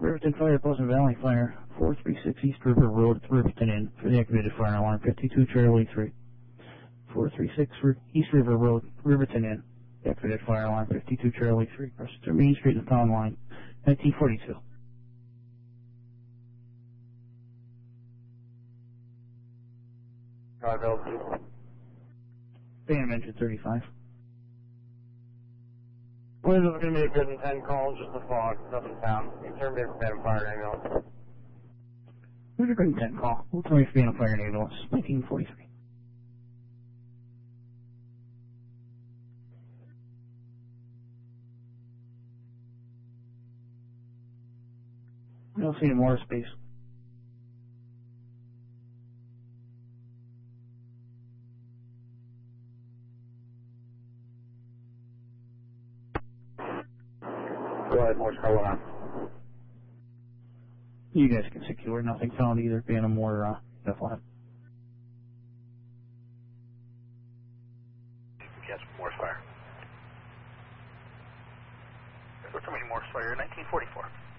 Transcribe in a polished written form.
Riverton Fire, Pleasant Valley Fire, 436 East River Road, Riverton Inn, for the activated fire alarm, 52 Charlie 3. 436 East River Road, Riverton Inn, activated fire alarm, 52 Charlie 3, crosses through Main Street and Town Line, 1942. Phantom engine 35. Well, this is going to be a good and 10 call, just a fog, nothing found. You turned me for Phantom Fire ambulance. Who's a good and 10 call? We'll tell you if Phantom Fire ambulance, 1943. I don't see any more space. Go ahead, Morse car 1 on. You guys can secure, nothing found either, Phantom or Bethlehem. Yes, Morse fire. What's the Morse fire, 1944.